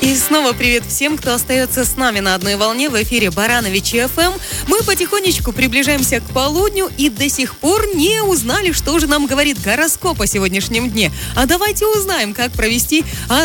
И снова привет всем, кто остается с нами на одной волне в эфире Барановичи ФМ. Мы потихонечку приближаемся к полудню и до сих пор не узнали, что же нам говорит гороскоп о сегодняшнем дне. А давайте узнаем, как провести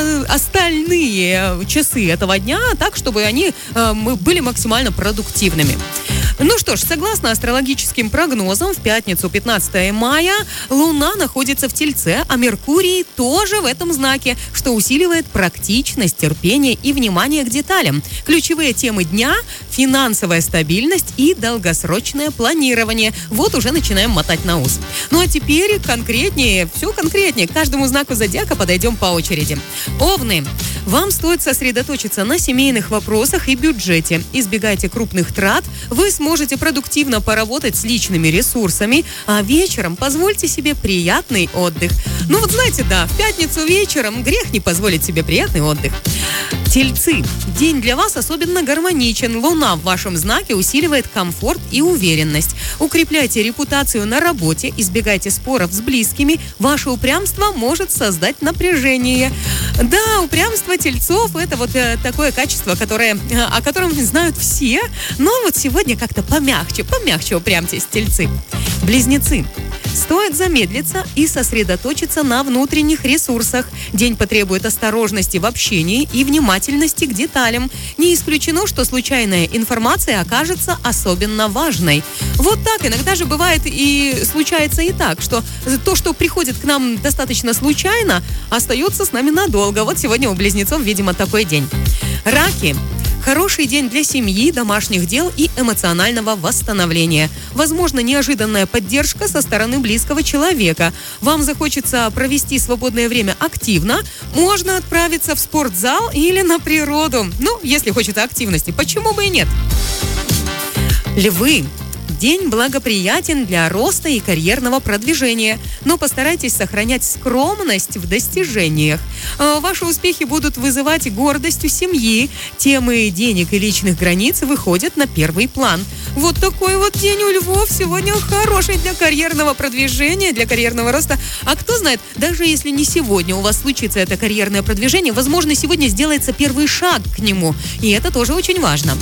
остальные часы этого дня так, чтобы они были максимально продуктивными. Ну что ж, согласно астрологическим прогнозам, в пятницу, 15 мая, Луна находится в Тельце, а Меркурий тоже в этом знаке, что усиливает практичность, терпение и внимание к деталям. Ключевые темы дня – финансовая стабильность и долгосрочное планирование. Вот уже начинаем мотать на ус. Ну а теперь конкретнее, все конкретнее. К каждому знаку зодиака подойдем по очереди. Овны. Вам стоит сосредоточиться на семейных вопросах и бюджете. Избегайте крупных трат. Вы сможете продуктивно поработать с личными ресурсами, а вечером позвольте себе приятный отдых. Ну вот знаете, да, в пятницу вечером грех не позволить себе приятный отдых. Тельцы. День для вас особенно гармоничен. Луна в вашем знаке усиливает комфорт и уверенность. Укрепляйте репутацию на работе, избегайте споров с близкими. Ваше упрямство может создать напряжение. Да, упрямство тельцов – это вот такое качество, о котором знают все. Но вот сегодня как-то помягче упрямьтесь, тельцы. Близнецы. Стоит замедлиться и сосредоточиться на внутренних ресурсах. День потребует осторожности в общении и внимательности к деталям. Не исключено, что случайная информация окажется особенно важной. Вот так. Иногда же бывает и случается и так, что то, что приходит к нам достаточно случайно, остается с нами надолго. Вот сегодня у близнецов, видимо, такой день. Раки. Хороший день для семьи, домашних дел и эмоционального восстановления. Возможно, неожиданная поддержка со стороны близкого человека. Вам захочется провести свободное время активно. Можно отправиться в спортзал или на природу. Ну, если хочется активности, почему бы и нет? Львы. День благоприятен для роста и карьерного продвижения, но постарайтесь сохранять скромность в достижениях. Ваши успехи будут вызывать гордость у семьи. Темы денег и личных границ выходят на первый план. Вот такой вот день у львов сегодня хороший для карьерного продвижения, для карьерного роста. А кто знает, даже если не сегодня у вас случится это карьерное продвижение, возможно, сегодня сделается первый шаг к нему. И это тоже очень важно.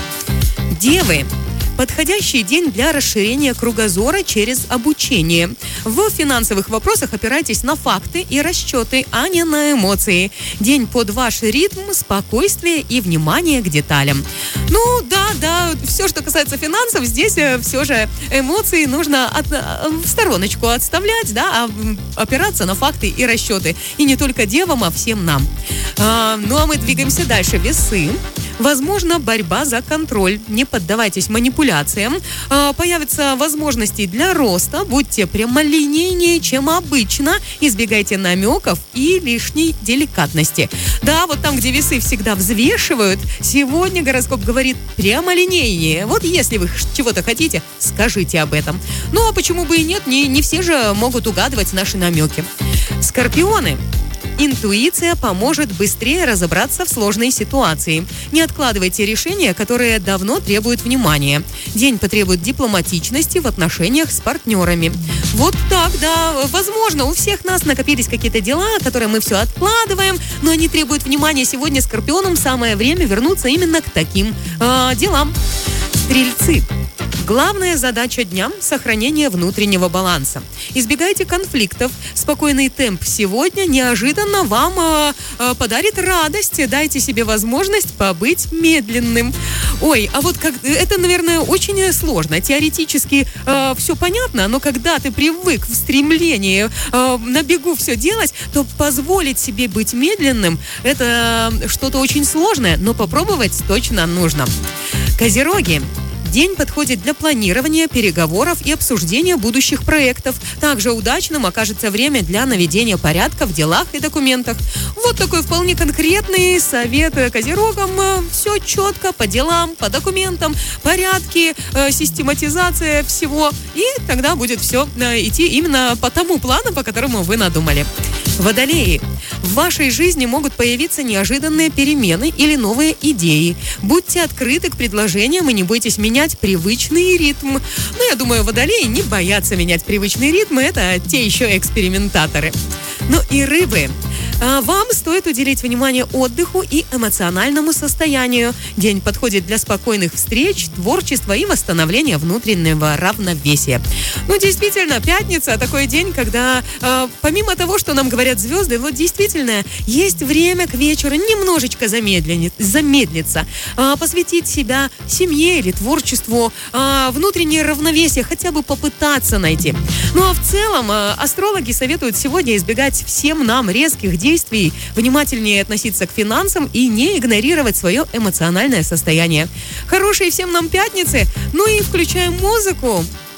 Девы. Подходящий день для расширения кругозора через обучение. В финансовых вопросах опирайтесь на факты и расчеты, а не на эмоции. День под ваш ритм, спокойствие и внимание к деталям. Ну, да, все, что касается финансов, здесь все же эмоции нужно в стороночку отставлять, да, а опираться на факты и расчеты. И не только девам, а всем нам. Ну, а мы двигаемся дальше. Весы. Возможно, борьба за контроль. Не поддавайтесь манипуляциям. Появятся возможности для роста. Будьте прямолинейнее, чем обычно. Избегайте намеков и лишней деликатности. Да, вот там, где весы всегда взвешивают, сегодня гороскоп говорит прямолинейнее. Вот если вы чего-то хотите, скажите об этом. Ну, а почему бы и нет? Не все же могут угадывать наши намеки. Скорпионы. Интуиция поможет быстрее разобраться в сложной ситуации. Не откладывайте решения, которые давно требуют внимания. День потребует дипломатичности в отношениях с партнерами. Вот так, да. Возможно, у всех нас накопились какие-то дела, которые мы все откладываем, но они требуют внимания. Сегодня скорпионам самое время вернуться именно к таким делам. Стрельцы. Главная задача дня – сохранение внутреннего баланса. Избегайте конфликтов. Спокойный темп сегодня неожиданно вам подарит радость. Дайте себе возможность побыть медленным. Ой, а вот это, наверное, очень сложно. Теоретически все понятно, но когда ты привык в стремлении на бегу все делать, то позволить себе быть медленным – это что-то очень сложное, но попробовать точно нужно. Козероги. День подходит для планирования, переговоров и обсуждения будущих проектов. Также удачным окажется время для наведения порядка в делах и документах. Вот такой вполне конкретный совет козерогам. Все четко по делам, по документам, порядки, систематизация всего. И тогда будет все идти именно по тому плану, по которому вы надумали. Водолеи. В вашей жизни могут появиться неожиданные перемены или новые идеи. Будьте открыты к предложениям и не бойтесь менять привычный ритм. Ну, я думаю, водолеи не боятся менять привычный ритм. Это те еще экспериментаторы. Ну и рыбы. Вам стоит уделить внимание отдыху и эмоциональному состоянию. День подходит для спокойных встреч, творчества и восстановления внутреннего равновесия. Ну, действительно, пятница – такой день, когда помимо того, что нам говорят звезды, вот действительно есть время к вечеру немножечко замедлиться, посвятить себя семье или творчеству, внутреннее равновесие хотя бы попытаться найти. Ну а в целом астрологи советуют сегодня избегать всем нам резких действий, внимательнее относиться к финансам и не игнорировать свое эмоциональное состояние. Хорошей всем нам пятницы, ну и включаем музыку.